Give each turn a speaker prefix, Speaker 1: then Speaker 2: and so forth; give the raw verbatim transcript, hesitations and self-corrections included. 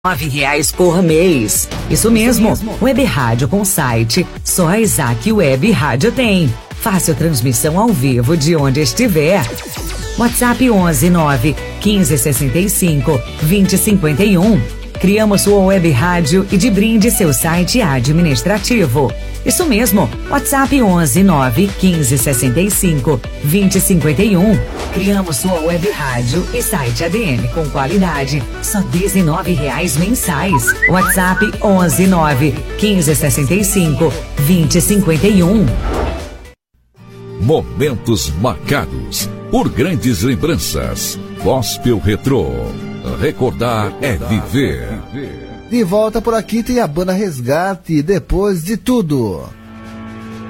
Speaker 1: nove reais por mês. Isso mesmo, Web Rádio com site, só a Isaac Web Rádio tem. Fácil transmissão ao vivo de onde estiver. WhatsApp onze nove quinze sessenta e cinco vinte cinquenta e um. Criamos sua web rádio e de brinde seu site administrativo. Isso mesmo, WhatsApp onze nove quinze sessenta e cinco vinte cinquenta e um. Criamos sua web rádio e site A D M com qualidade, só dezenove reais mensais. WhatsApp onze nove quinze sessenta e cinco vinte cinquenta e um.
Speaker 2: Momentos marcados por grandes lembranças. Gospel Retrô. Recordar é viver.
Speaker 3: De volta por aqui tem a banda Resgate, Depois de Tudo.